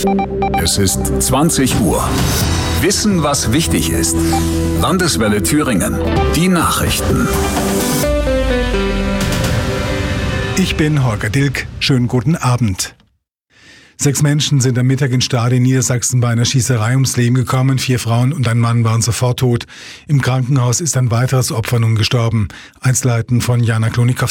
Es ist 20 Uhr. Wissen, was wichtig ist. Landeswelle Thüringen. Die Nachrichten. Ich bin Holger Dilk. Schönen guten Abend. 6 Menschen sind am Mittag in Stade in Niedersachsen bei einer Schießerei ums Leben gekommen. 4 Frauen und ein Mann waren sofort tot. Im Krankenhaus ist ein weiteres Opfer nun gestorben. Einzelheiten von Jana Klonikowski.